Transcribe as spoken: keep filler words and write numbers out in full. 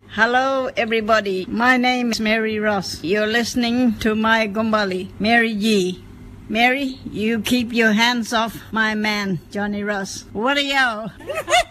Hello, everybody. My name is Mary Ross. You're listening to my Gombali, Mary G. Mary, you keep your hands off my man, Johnny Ross. What are y'all?